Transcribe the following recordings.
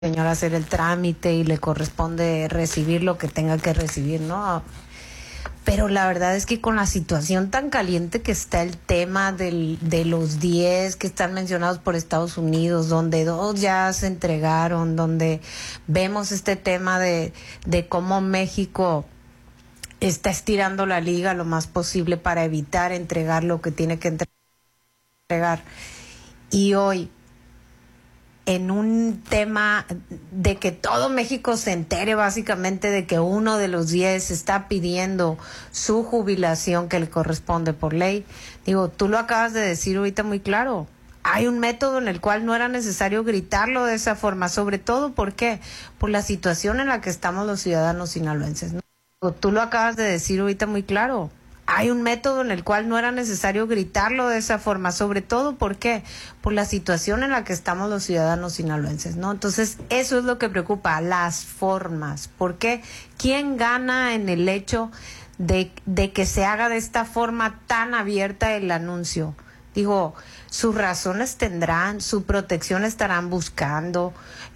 señor hacer el trámite y le corresponde recibir lo que tenga que recibir, ¿no? Pero la verdad es que con la situación tan caliente que está el tema de los 10 que están mencionados por Estados Unidos, donde 2 ya se entregaron, donde vemos este tema de cómo México está estirando la liga lo más posible para evitar entregar lo que tiene que entregar. Y hoy, en un tema de que todo México se entere básicamente de que uno de los 10 está pidiendo su jubilación que le corresponde por ley. Digo, tú lo acabas de decir ahorita muy claro. Hay un método en el cual no era necesario gritarlo de esa forma, sobre todo, ¿por qué? Por la situación en la que estamos los ciudadanos sinaloenses, ¿no? Tú lo acabas de decir ahorita muy claro. Hay un método en el cual no era necesario gritarlo de esa forma, sobre todo, ¿por qué? Por la situación en la que estamos los ciudadanos sinaloenses, ¿no? Entonces, eso es lo que preocupa, las formas. ¿Por qué? ¿Quién gana en el hecho de que se haga de esta forma tan abierta el anuncio? Digo, sus razones tendrán, su protección estarán buscando,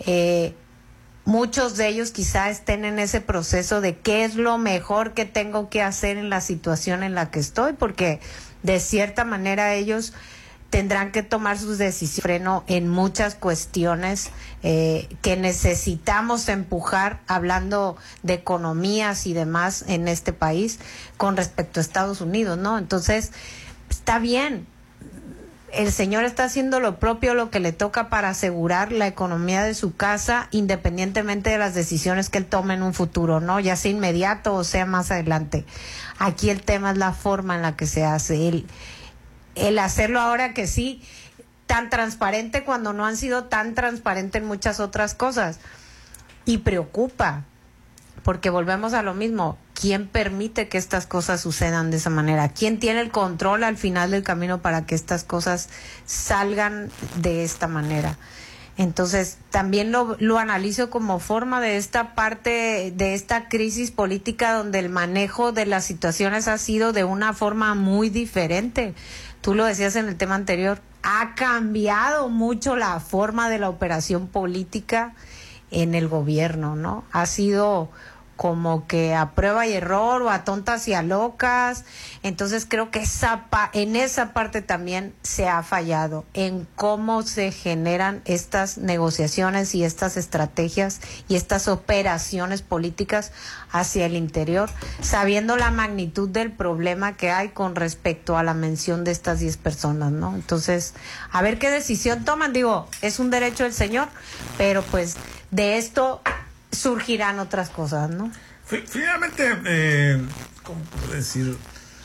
muchos de ellos quizá estén en ese proceso de qué es lo mejor que tengo que hacer en la situación en la que estoy, porque de cierta manera ellos tendrán que tomar sus decisiones freno en muchas cuestiones que necesitamos empujar, hablando de economías y demás en este país con respecto a Estados Unidos, ¿no? Entonces, está bien. El señor está haciendo lo propio, lo que le toca para asegurar la economía de su casa, independientemente de las decisiones que él tome en un futuro, ¿no? Ya sea inmediato o sea más adelante. Aquí el tema es la forma en la que se hace. El hacerlo ahora que sí, tan transparente cuando no han sido tan transparentes en muchas otras cosas. Y preocupa, porque volvemos a lo mismo. ¿Quién permite que estas cosas sucedan de esa manera? ¿Quién tiene el control al final del camino para que estas cosas salgan de esta manera? Entonces, también lo analizo como forma de esta parte, de esta crisis política donde el manejo de las situaciones ha sido de una forma muy diferente. Tú lo decías en el tema anterior, ha cambiado mucho la forma de la operación política en el gobierno, ¿no? Ha sido como que a prueba y error o a tontas y a locas. Entonces creo que en esa parte también se ha fallado, en cómo se generan estas negociaciones y estas estrategias y estas operaciones políticas hacia el interior, sabiendo la magnitud del problema que hay con respecto a la mención de estas 10 personas, ¿no? Entonces, a ver qué decisión toman. Digo, es un derecho del señor, pero pues de esto surgirán otras cosas, ¿no? Finalmente, ¿cómo puedo decir?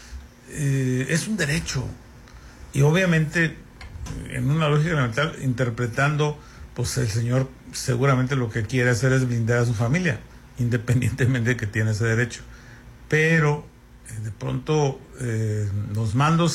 Es un derecho. Y obviamente, en una lógica elemental, interpretando, pues el señor seguramente lo que quiere hacer es blindar a su familia, independientemente de que tiene ese derecho. Pero, de pronto, los mandos